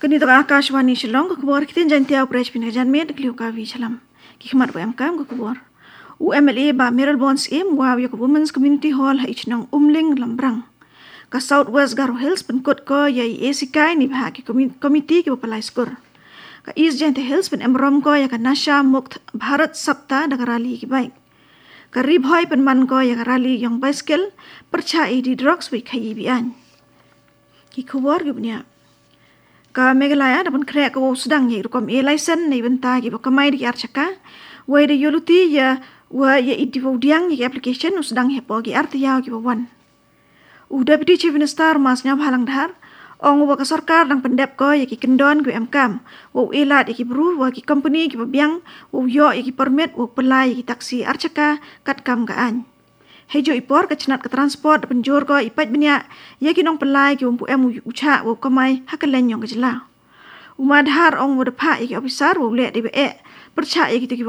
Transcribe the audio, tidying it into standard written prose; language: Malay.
Kini to Akashwani Shillong ko kubor kitin jantia operate pin jan med kliu ka vi chalam. Ki khmat wam kam ko kubor. UMLA ba Meral Bonds em wa ya Women's Community Hall ha ichnang umling lambrang. Ka Southwest Garo Hills pen kot ko ya esikai ni bha ki committee ki palai skor. Ka East Jante Hills pen emrom ko ya ka Nasha Mukt Bharat Sapta da rally ki baik. Ka Ribhoi pen man ko ya ka rally yang bicycle percaya di drugs wi khai bi an. Ki kubor ki punya ka Meghalaya dapat krek ko sedang ye rukom e license nei benta ki kamai di archaka wa de yoluti ya wa ya idivudiang ye application sedang hepo ki artiya ki wan u deputy chief minister masnya halang dhar ong wa ka sarkar dang pendep ko ye ki kendon ku mkam wa elat ye ki bru wa ki company ki biang wa yo ye ki permit wa pelai ki taksi archaka kat kam ka an hejo ipor ka chnat ka transport penjor ko ipat benya ye ki nong pelai ki umpu ucha wo kamai hakalen yong jela umadhar ong wo dapha ye ki officer wo le de percaya ye ki